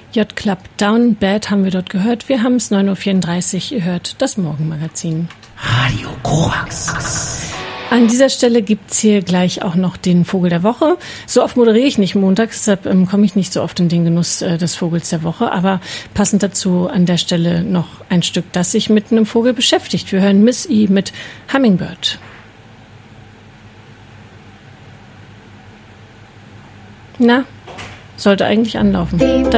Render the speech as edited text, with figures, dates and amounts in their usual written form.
J-Club Down Bad haben wir dort gehört. Wir haben es 9.34 Uhr, ihr hört das Morgenmagazin. Radio Korax. An dieser Stelle gibt's hier gleich auch noch den Vogel der Woche. So oft moderiere ich nicht montags, deshalb komme ich nicht so oft in den Genuss des Vogels der Woche. Aber passend dazu an der Stelle noch ein Stück, das sich mit einem Vogel beschäftigt. Wir hören Miss E mit Hummingbird. Na, sollte eigentlich anlaufen. Da